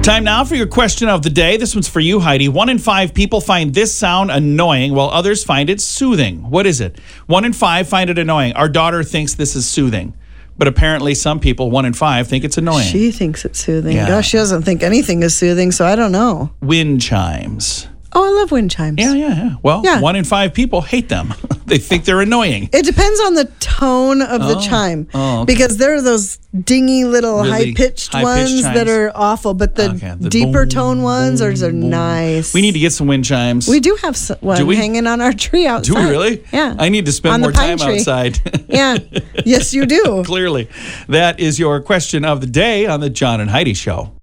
Time now for your question of the day. This one's for you, Heidi. 1 in 5 people find this sound annoying while others find it soothing. What is it? 1 in 5 find it annoying. Our daughter thinks this is soothing. But apparently some people, 1 in 5, think it's annoying. She thinks it's soothing. Yeah. Gosh, she doesn't think anything is soothing, so I don't know. Wind chimes. Oh, I love wind chimes. Yeah. Well, Yeah. 1 in 5 people hate them. They think they're annoying. It depends on the tone of the chime. Oh, okay. Because there are those dingy little Really high-pitched high-pitched ones chimes. that are awful, but the The deeper boom, tone ones are boom. nice. We need to get some wind chimes. We do have one Do we? hanging on our tree outside. Do we really? Yeah. I need to spend On the more pine time tree. outside. Yeah. Yes, you do. Clearly. That is your question of the day on the John and Heidi Show.